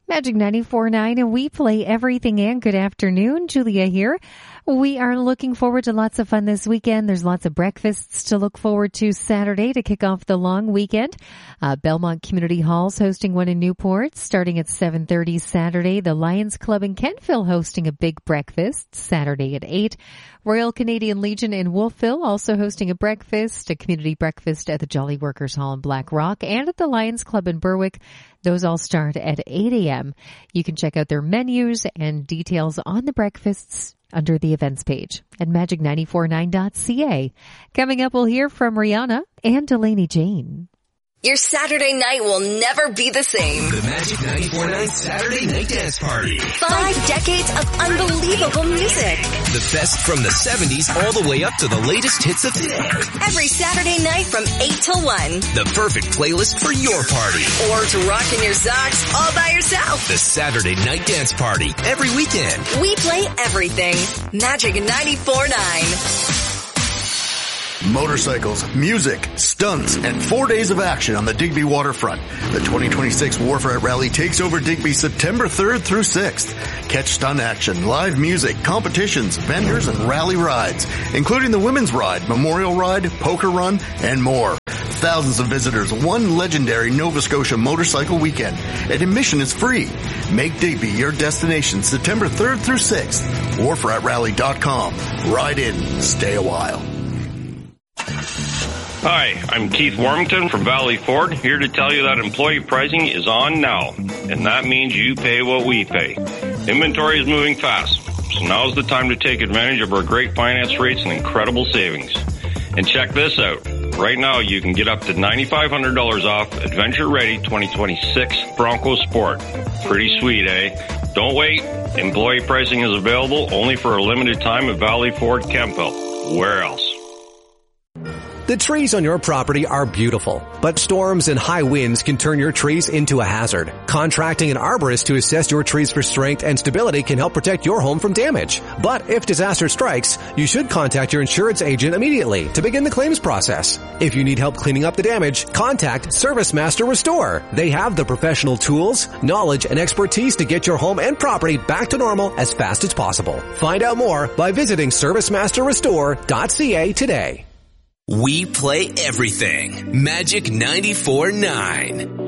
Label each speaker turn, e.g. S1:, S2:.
S1: Magic 94.9, and we play everything. And good afternoon, Julia here. We are looking forward to lots of fun this weekend. There's lots of breakfasts to look forward to Saturday to kick off the long weekend. Belmont Community Hall's hosting one in Newport starting at 7:30 Saturday. The Lions Club in Kentville hosting a big breakfast Saturday at 8. Royal Canadian Legion in Wolfville also hosting a community breakfast at the Jolly Workers Hall in Black Rock and at the Lions Club in Berwick. Those all start at 8 a.m. You can check out their menus and details on the breakfasts under the events page at magic949.ca. Coming up, we'll hear from Rihanna and Delaney Jane.
S2: Your Saturday night will never be the same.
S3: The Magic 94.9 Saturday Night Dance Party.
S2: 5 decades of unbelievable music.
S3: The best from the 70s all the way up to the latest hits of today.
S2: Every Saturday night from 8 till 1.
S3: The perfect playlist for your party.
S2: Or to rock in your socks all by yourself.
S3: The Saturday Night Dance Party. Every weekend.
S2: We play everything. Magic 94.9.
S4: Motorcycles, music, stunts, and 4 days of action on the Digby waterfront. The 2026 Wharf Rat Rally takes over Digby September 3rd through 6th. Catch stunt action, live music, competitions, vendors, and rally rides, including the Women's Ride, Memorial Ride, Poker Run, and more. Thousands of visitors, one legendary Nova Scotia motorcycle weekend, and admission is free. Make Digby your destination September 3rd through 6th. WharfRatRally.com. Ride in, stay a while.
S5: Hi, I'm Keith Warmington from Valley Ford, here to tell you that employee pricing is on now, and that means you pay what we pay. Inventory is moving fast, so now's the time to take advantage of our great finance rates and incredible savings. And check this out. Right now, you can get up to $9,500 off Adventure Ready 2026 Bronco Sport. Pretty sweet, eh? Don't wait. Employee pricing is available only for a limited time at Valley Ford Kempville. Where else?
S6: The trees on your property are beautiful, but storms and high winds can turn your trees into a hazard. Contracting an arborist to assess your trees for strength and stability can help protect your home from damage. But if disaster strikes, you should contact your insurance agent immediately to begin the claims process. If you need help cleaning up the damage, contact ServiceMaster Restore. They have the professional tools, knowledge, and expertise to get your home and property back to normal as fast as possible. Find out more by visiting ServiceMasterRestore.ca today.
S3: We play everything. Magic 94.9.